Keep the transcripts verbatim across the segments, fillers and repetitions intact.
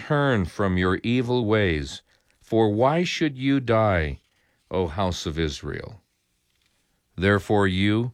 turn from your evil ways, for why should you die, O house of Israel? Therefore you,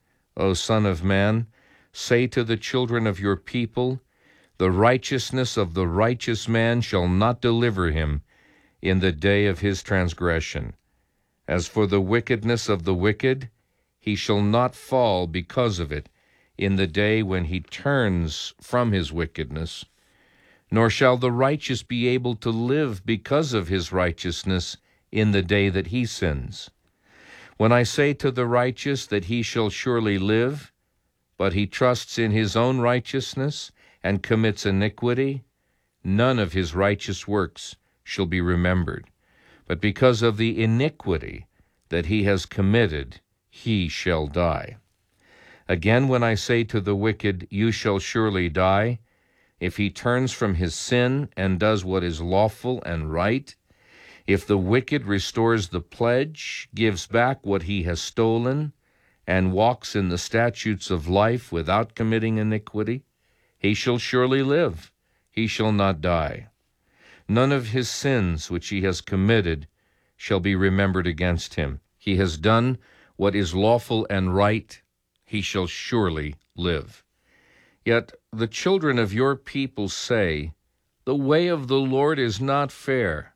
O Son of Man, say to the children of your people, the righteousness of the righteous man shall not deliver him in the day of his transgression. As for the wickedness of the wicked, he shall not fall because of it in the day when he turns from his wickedness, nor shall the righteous be able to live because of his righteousness in the day that he sins. When I say to the righteous that he shall surely live, but he trusts in his own righteousness and commits iniquity, none of his righteous works shall be remembered. But because of the iniquity that he has committed, he shall die. Again, when I say to the wicked, you shall surely die, if he turns from his sin and does what is lawful and right, if the wicked restores the pledge, gives back what he has stolen, and walks in the statutes of life without committing iniquity, he shall surely live, he shall not die. None of his sins which he has committed shall be remembered against him. He has done what is lawful and right, he shall surely live. Yet the children of your people say, the way of the Lord is not fair,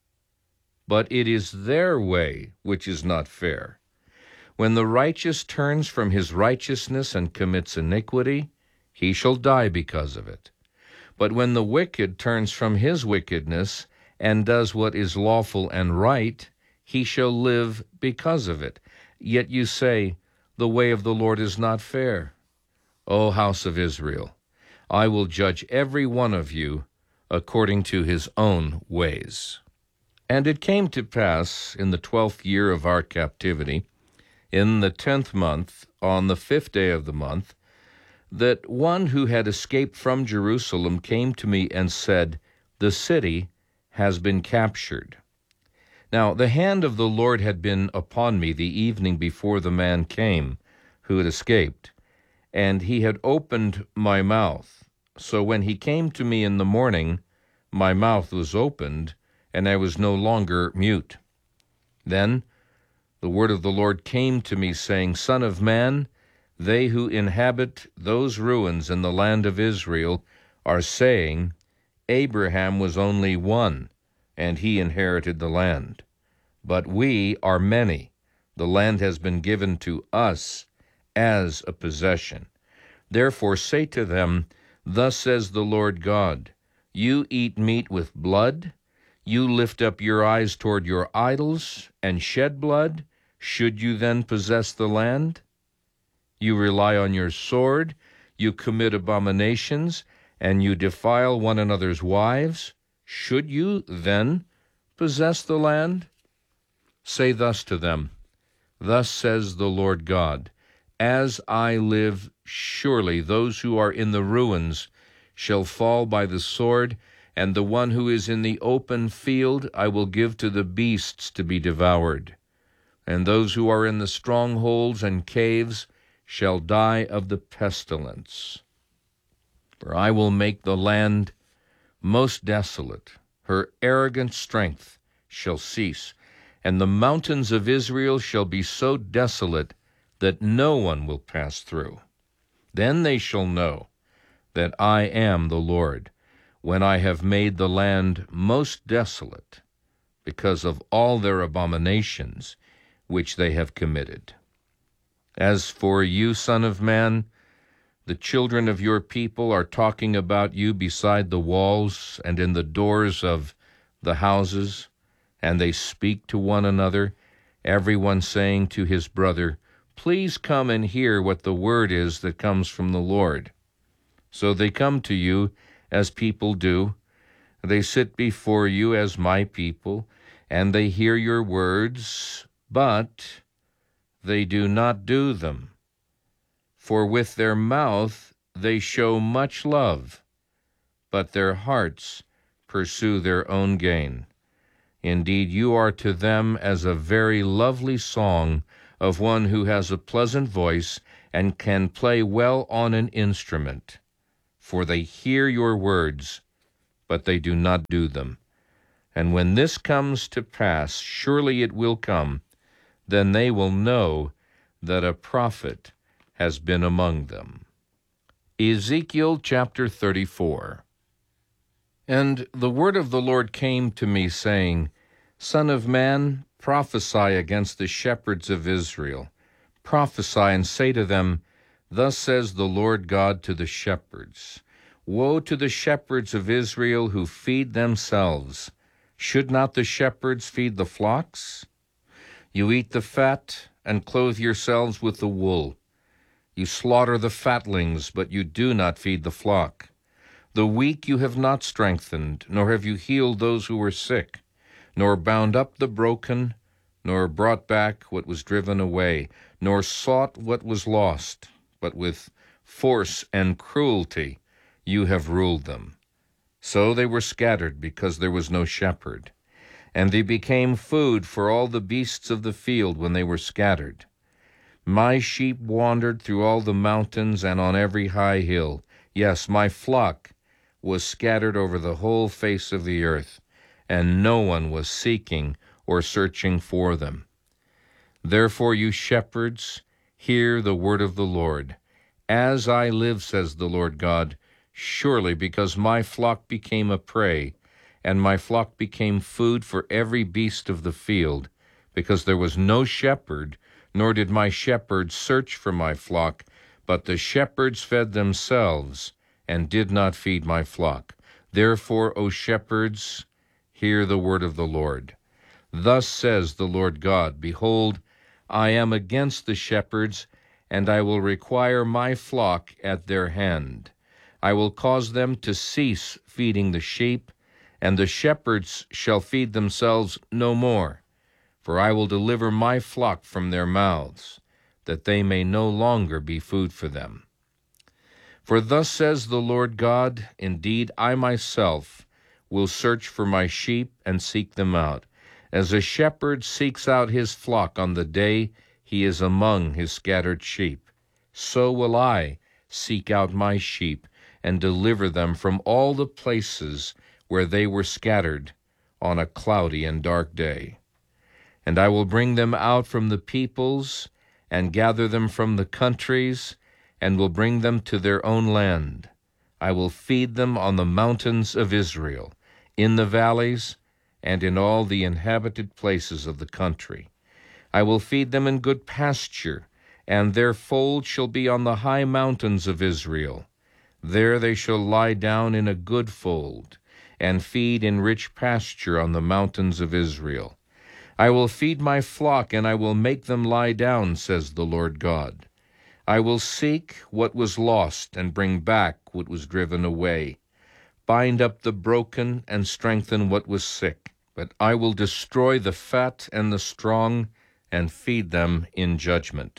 but it is their way which is not fair. When the righteous turns from his righteousness and commits iniquity, he shall die because of it. But when the wicked turns from his wickedness and does what is lawful and right, he shall live because of it. Yet you say, the way of the Lord is not fair. O house of Israel, I will judge every one of you according to his own ways. And it came to pass in the twelfth year of our captivity, in the tenth month, on the fifth day of the month, that one who had escaped from Jerusalem came to me and said, the city has been captured. Now the hand of the Lord had been upon me the evening before the man came, who had escaped, and he had opened my mouth. So when he came to me in the morning, my mouth was opened, and I was no longer mute. Then the word of the Lord came to me, saying, Son of man, they who inhabit those ruins in the land of Israel are saying, Abraham was only one, and he inherited the land. But we are many. The land has been given to us as a possession. Therefore say to them, Thus says the Lord God, You eat meat with blood, you lift up your eyes toward your idols, and shed blood. Should you then possess the land? You rely on your sword, you commit abominations, and you defile one another's wives. Should you then possess the land? Say thus to them, Thus says the Lord God, As I live, surely those who are in the ruins shall fall by the sword, and the one who is in the open field I will give to the beasts to be devoured. And those who are in the strongholds and caves shall die of the pestilence. For I will make the land most desolate, her arrogant strength shall cease, and the mountains of Israel shall be so desolate that no one will pass through. Then they shall know that I am the Lord, when I have made the land most desolate, because of all their abominations which they have committed. As for you, Son of man, the children of your people are talking about you beside the walls and in the doors of the houses, and they speak to one another, everyone saying to his brother, Please come and hear what the word is that comes from the Lord. So they come to you as people do. They sit before you as my people, and they hear your words, but they do not do them. For with their mouth they show much love, but their hearts pursue their own gain. Indeed, you are to them as a very lovely song of one who has a pleasant voice and can play well on an instrument. For they hear your words, but they do not do them. And when this comes to pass, surely it will come, then they will know that a prophet has been among them. Ezekiel chapter thirty-four. And the word of the Lord came to me, saying, Son of man, prophesy against the shepherds of Israel. Prophesy and say to them, Thus says the Lord God to the shepherds, Woe to the shepherds of Israel who feed themselves. Should not the shepherds feed the flocks? You eat the fat and clothe yourselves with the wool. You slaughter the fatlings, but you do not feed the flock. The weak you have not strengthened, nor have you healed those who were sick, nor bound up the broken, nor brought back what was driven away, nor sought what was lost, but with force and cruelty you have ruled them. So they were scattered because there was no shepherd, and they became food for all the beasts of the field when they were scattered. My sheep wandered through all the mountains and on every high hill. Yes, my flock was scattered over the whole face of the earth, and no one was seeking or searching for them. Therefore, you shepherds, hear the word of the Lord. As I live, says the Lord God, surely because my flock became a prey, and my flock became food for every beast of the field, because there was no shepherd, nor did my shepherds search for my flock, but the shepherds fed themselves, and did not feed my flock. Therefore, O shepherds, hear the word of the Lord. Thus says the Lord God, Behold, I am against the shepherds, and I will require my flock at their hand. I will cause them to cease feeding the sheep, and the shepherds shall feed themselves no more. For I will deliver my flock from their mouths, that they may no longer be food for them. For thus says the Lord God, Indeed, I myself will search for my sheep and seek them out, as a shepherd seeks out his flock on the day he is among his scattered sheep. So will I seek out my sheep and deliver them from all the places where they were scattered on a cloudy and dark day. And I will bring them out from the peoples and gather them from the countries, and will bring them to their own land. I will feed them on the mountains of Israel, in the valleys, and in all the inhabited places of the country. I will feed them in good pasture, and their fold shall be on the high mountains of Israel. There they shall lie down in a good fold, and feed in rich pasture on the mountains of Israel. I will feed my flock, and I will make them lie down, says the Lord God. I will seek what was lost, and bring back what was driven away. Bind up the broken, and strengthen what was sick. But I will destroy the fat and the strong, and feed them in judgment.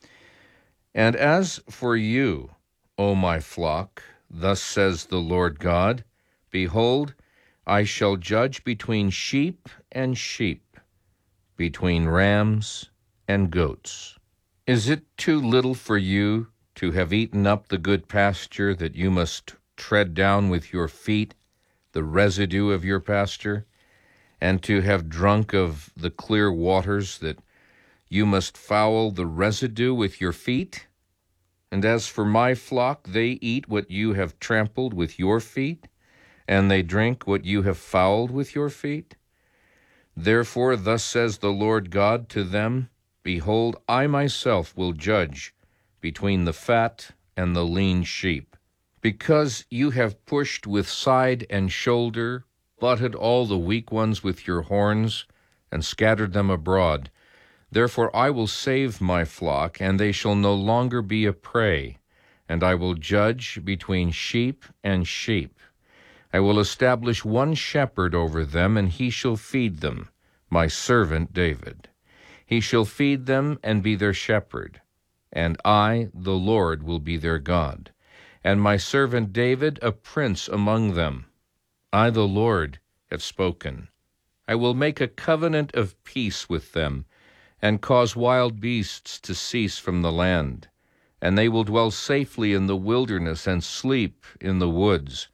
And as for you, O my flock, thus says the Lord God, Behold, I shall judge between sheep and sheep, between rams and goats. Is it too little for you to have eaten up the good pasture that you must tread down with your feet, the residue of your pasture, and to have drunk of the clear waters that you must foul the residue with your feet? And as for my flock, they eat what you have trampled with your feet, and they drink what you have fouled with your feet? Therefore, thus says the Lord God to them, Behold, I myself will judge between the fat and the lean sheep. Because you have pushed with side and shoulder, butted all the weak ones with your horns, and scattered them abroad, therefore I will save my flock, and they shall no longer be a prey, and I will judge between sheep and sheep. I will establish one shepherd over them, and he shall feed them, my servant David. He shall feed them and be their shepherd, and I, the Lord, will be their God, and my servant David a prince among them. I, the Lord, have spoken. I will make a covenant of peace with them, and cause wild beasts to cease from the land, and they will dwell safely in the wilderness and sleep in the woods.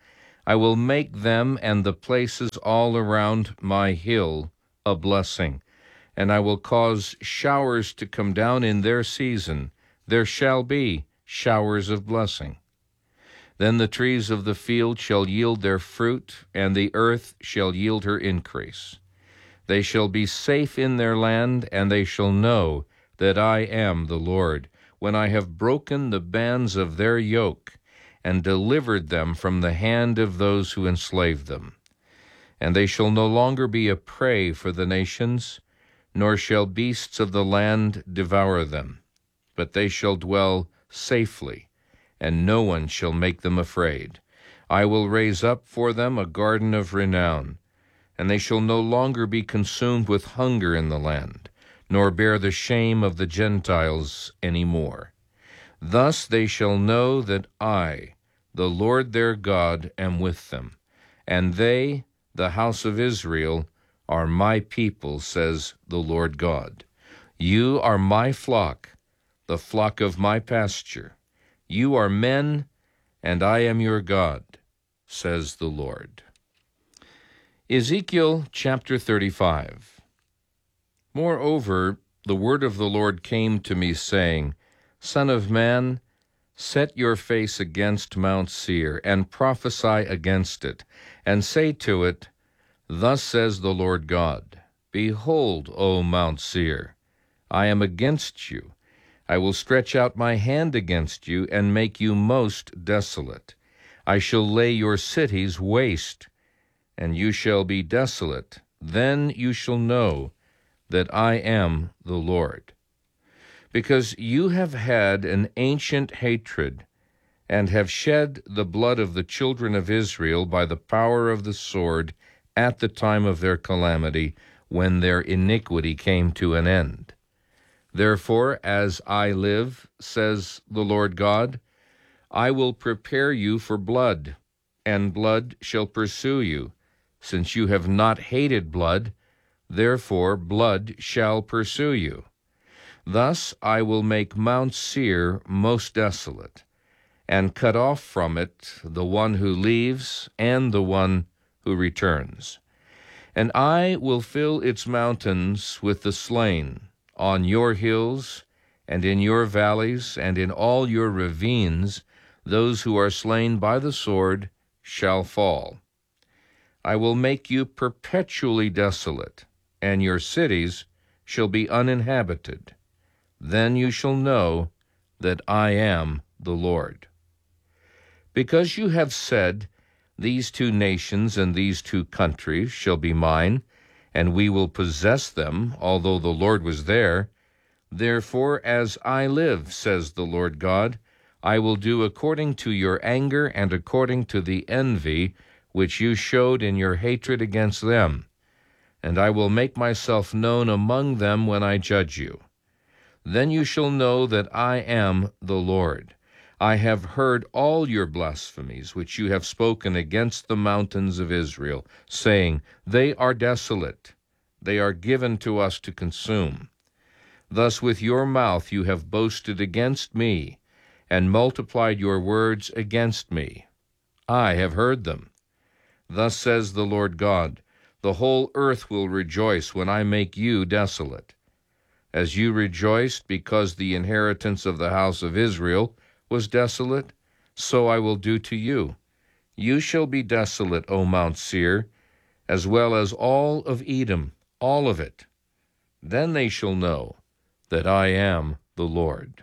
I will make them and the places all around my hill a blessing, and I will cause showers to come down in their season. There shall be showers of blessing. Then the trees of the field shall yield their fruit, and the earth shall yield her increase. They shall be safe in their land, and they shall know that I am the Lord, when I have broken the bands of their yoke, and delivered them from the hand of those who enslaved them. And they shall no longer be a prey for the nations, nor shall beasts of the land devour them, but they shall dwell safely, and no one shall make them afraid. I will raise up for them a garden of renown, and they shall no longer be consumed with hunger in the land, nor bear the shame of the Gentiles any more. Thus they shall know that I, the Lord their God, am with them, and they, the house of Israel, are my people, says the Lord God. You are my flock, the flock of my pasture. You are men, and I am your God, says the Lord. Ezekiel chapter thirty-five. Moreover, the word of the Lord came to me, saying, Son of man, set your face against Mount Seir, and prophesy against it, and say to it, Thus says the Lord God, Behold, O Mount Seir, I am against you. I will stretch out my hand against you, and make you most desolate. I shall lay your cities waste, and you shall be desolate. Then you shall know that I am the Lord. Because you have had an ancient hatred, and have shed the blood of the children of Israel by the power of the sword at the time of their calamity, when their iniquity came to an end. Therefore, as I live, says the Lord God, I will prepare you for blood, and blood shall pursue you. Since you have not hated blood, therefore blood shall pursue you. Thus I will make Mount Seir most desolate, and cut off from it the one who leaves and the one who returns. And I will fill its mountains with the slain, on your hills, and in your valleys, and in all your ravines, those who are slain by the sword shall fall. I will make you perpetually desolate, and your cities shall be uninhabited. Then you shall know that I am the Lord. Because you have said, These two nations and these two countries shall be mine, and we will possess them, although the Lord was there. Therefore, as I live, says the Lord God, I will do according to your anger and according to the envy which you showed in your hatred against them. And I will make myself known among them when I judge you. Then you shall know that I am the Lord. I have heard all your blasphemies which you have spoken against the mountains of Israel, saying, They are desolate, they are given to us to consume. Thus with your mouth you have boasted against me, and multiplied your words against me. I have heard them. Thus says the Lord God, The whole earth will rejoice when I make you desolate. As you rejoiced because the inheritance of the house of Israel was desolate, so I will do to you. You shall be desolate, O Mount Seir, as well as all of Edom, all of it. Then they shall know that I am the Lord.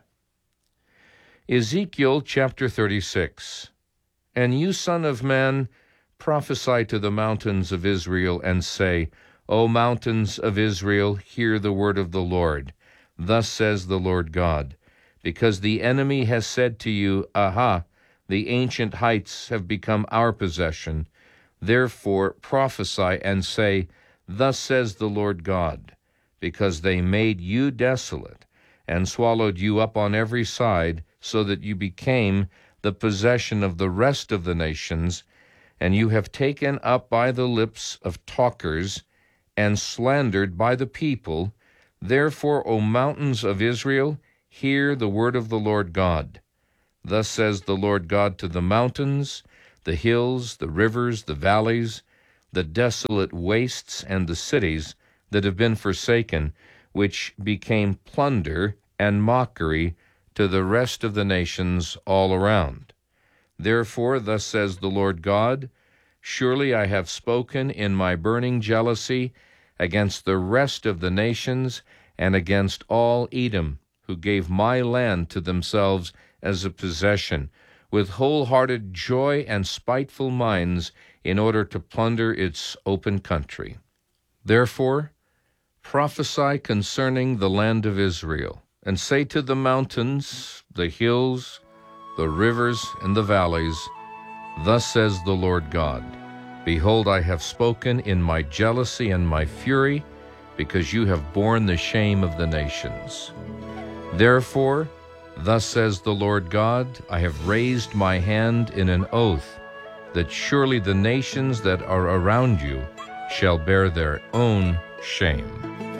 Ezekiel chapter thirty-six. And you, son of man, prophesy to the mountains of Israel, and say, O mountains of Israel, hear the word of the Lord. Thus says the Lord God, because the enemy has said to you, Aha, the ancient heights have become our possession. Therefore prophesy and say, Thus says the Lord God, because they made you desolate, and swallowed you up on every side, so that you became the possession of the rest of the nations, and you have taken up by the lips of talkers, and slandered by the people. Therefore, O mountains of Israel, hear the word of the Lord God. Thus says the Lord God to the mountains, the hills, the rivers, the valleys, the desolate wastes, and the cities that have been forsaken, which became plunder and mockery to the rest of the nations all around. Therefore, thus says the Lord God, surely I have spoken in my burning jealousy against the rest of the nations and against all Edom, who gave my land to themselves as a possession, with wholehearted joy and spiteful minds, in order to plunder its open country. Therefore, prophesy concerning the land of Israel, and say to the mountains, the hills, the rivers, and the valleys, thus says the Lord God, behold, I have spoken in my jealousy and my fury, because you have borne the shame of the nations. Therefore, thus says the Lord God, I have raised my hand in an oath, that surely the nations that are around you shall bear their own shame.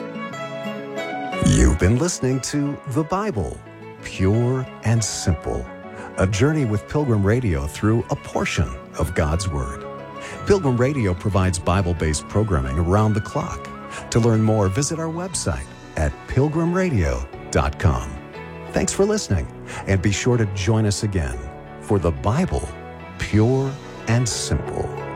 You've been listening to The Bible, Pure and Simple, a journey with Pilgrim Radio through a portion of God's Word. Pilgrim Radio provides Bible-based programming around the clock. To learn more, visit our website at pilgrim radio dot com. Thanks for listening, and be sure to join us again for The Bible, Pure and Simple.